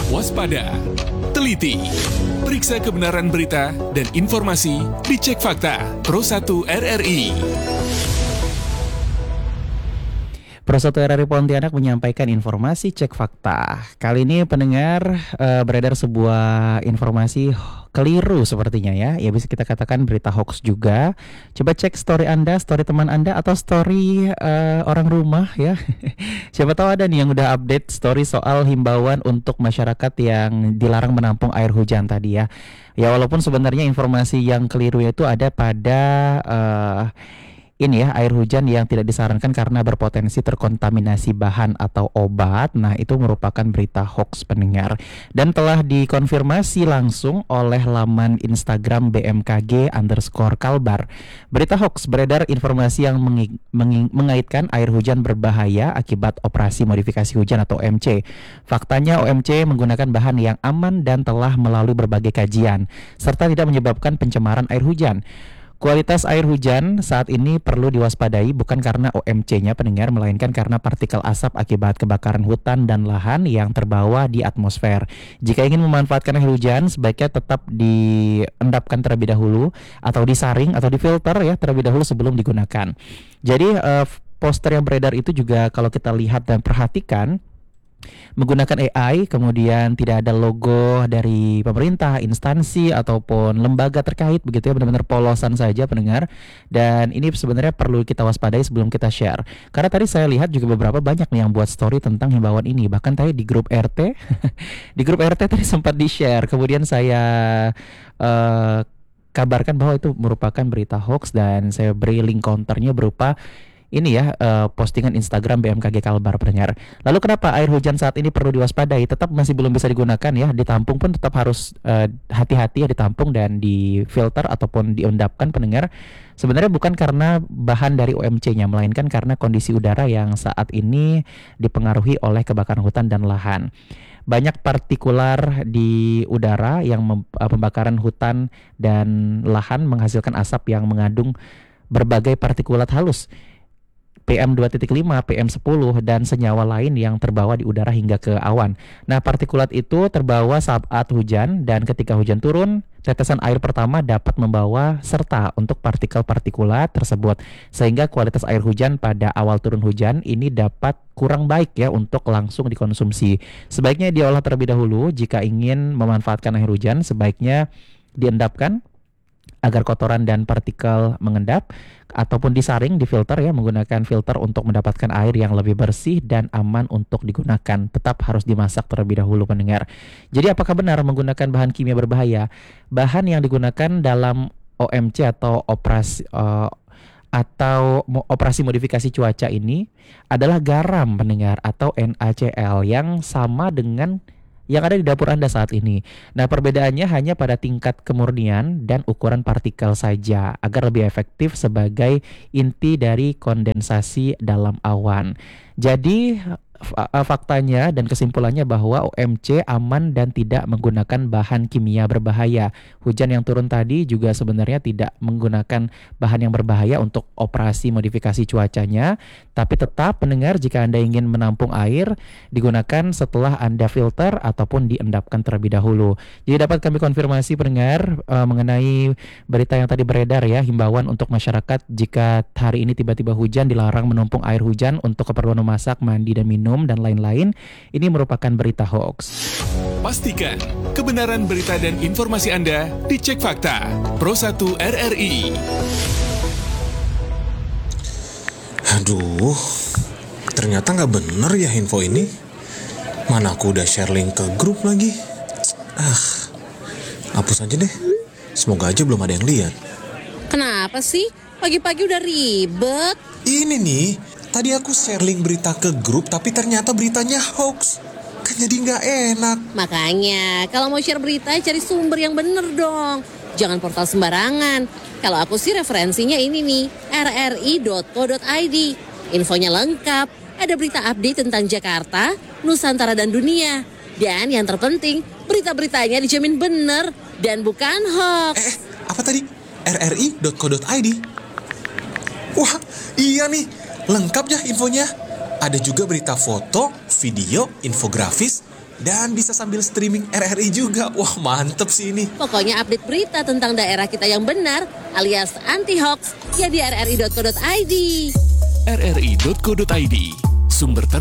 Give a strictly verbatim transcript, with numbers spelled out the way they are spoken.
Waspada, teliti, periksa kebenaran berita dan informasi di Cek Fakta Pro satu R R I. Pro satu R R I Pontianak menyampaikan informasi Cek Fakta. Kali ini pendengar uh, beredar sebuah informasi keliru sepertinya ya. Ya bisa kita katakan berita hoax juga. Coba cek story Anda, story teman Anda atau story uh, orang rumah ya. Siapa tahu ada nih yang udah update story soal himbauan untuk masyarakat yang dilarang menampung air hujan tadi ya. Ya walaupun sebenarnya informasi yang keliru itu ada pada uh, ini ya, air hujan yang tidak disarankan karena berpotensi terkontaminasi bahan atau obat. Nah, itu merupakan berita hoax pendengar. Dan telah dikonfirmasi langsung oleh laman Instagram B M K G underscore Kalbar. Berita hoax beredar informasi yang mengi- mengi- mengaitkan air hujan berbahaya akibat operasi modifikasi hujan atau O M C. Faktanya O M C menggunakan bahan yang aman dan telah melalui berbagai kajian, serta tidak menyebabkan pencemaran air hujan. Kualitas air hujan saat ini perlu diwaspadai bukan karena O M C-nya pendengar, melainkan karena partikel asap akibat kebakaran hutan dan lahan yang terbawa di atmosfer. Jika ingin memanfaatkan air hujan, sebaiknya tetap diendapkan terlebih dahulu atau disaring atau difilter ya terlebih dahulu sebelum digunakan. Jadi uh, poster yang beredar itu juga kalau kita lihat dan perhatikan menggunakan A I, kemudian tidak ada logo dari pemerintah, instansi ataupun lembaga terkait begitu ya, benar-benar polosan saja pendengar. Dan ini sebenarnya perlu kita waspadai sebelum kita share. Karena tadi saya lihat juga beberapa banyak nih yang buat story tentang himbauan ini. Bahkan tadi di grup R T, di grup R T tadi sempat di-share. Kemudian saya uh, kabarkan bahwa itu merupakan berita hoax dan saya beri link counternya berupa ini ya, uh, postingan Instagram B M K G Kalbar pendengar. Lalu kenapa air hujan saat ini perlu diwaspadai? Tetap masih belum bisa digunakan ya. Ditampung pun tetap harus uh, hati-hati ya, ditampung dan difilter ataupun diendapkan pendengar. Sebenarnya bukan karena bahan dari O M C-nya, melainkan karena kondisi udara yang saat ini dipengaruhi oleh kebakaran hutan dan lahan. Banyak partikular di udara yang mem- uh, pembakaran hutan dan lahan menghasilkan asap yang mengandung berbagai partikulat halus, P M dua titik lima, P M sepuluh, dan senyawa lain yang terbawa di udara hingga ke awan. Nah, partikulat itu terbawa saat hujan, dan ketika hujan turun, tetesan air pertama dapat membawa serta untuk partikel-partikulat tersebut, sehingga kualitas air hujan pada awal turun hujan ini dapat kurang baik ya untuk langsung dikonsumsi. Sebaiknya diolah terlebih dahulu. Jika ingin memanfaatkan air hujan, sebaiknya diendapkan agar kotoran dan partikel mengendap, ataupun disaring, difilter ya, menggunakan filter untuk mendapatkan air yang lebih bersih dan aman untuk digunakan. Tetap harus dimasak terlebih dahulu pendengar. Jadi apakah benar menggunakan bahan kimia berbahaya? Bahan yang digunakan dalam O M C atau operasi uh, atau operasi modifikasi cuaca ini adalah garam pendengar atau N A C L yang sama dengan yang ada di dapur Anda saat ini. Nah, perbedaannya hanya pada tingkat kemurnian dan ukuran partikel saja agar lebih efektif sebagai inti dari kondensasi dalam awan. Jadi faktanya dan kesimpulannya bahwa O M C aman dan tidak menggunakan bahan kimia berbahaya. Hujan yang turun tadi juga sebenarnya tidak menggunakan bahan yang berbahaya untuk operasi modifikasi cuacanya, tapi tetap pendengar, jika Anda ingin menampung air, digunakan setelah Anda filter ataupun diendapkan terlebih dahulu. Jadi dapat kami konfirmasi pendengar uh, mengenai berita yang tadi beredar ya, himbauan untuk masyarakat jika hari ini tiba-tiba hujan dilarang menumpung air hujan untuk keperluan memasak, mandi dan minum dan lain-lain. Ini merupakan berita hoax. Pastikan kebenaran berita dan informasi Anda di Cek Fakta Pro satu R R I. Aduh, ternyata nggak bener ya info ini. Mana aku udah share link ke grup lagi. Ah, hapus aja deh. Semoga aja belum ada yang lihat. Kenapa sih? Pagi-pagi udah ribet. Ini nih, tadi aku share link berita ke grup, tapi ternyata beritanya hoax. Kan jadi nggak enak. Makanya, kalau mau share berita, cari sumber yang bener dong. Jangan portal sembarangan. Kalau aku sih referensinya ini nih, r r i dot co dot i d. Infonya lengkap, ada berita update tentang Jakarta, Nusantara dan dunia. Dan yang terpenting, berita-beritanya dijamin bener dan bukan hoax. Eh, apa tadi? r r i dot co dot i d. Wah, iya nih. Lengkap ya infonya. Ada juga berita foto, video, infografis, Dan bisa sambil streaming R R I juga. Wah, mantep sih ini. Pokoknya update berita tentang daerah kita yang benar alias anti-hoax ya di r r i dot co dot i d. r r i dot co dot i d, sumber ter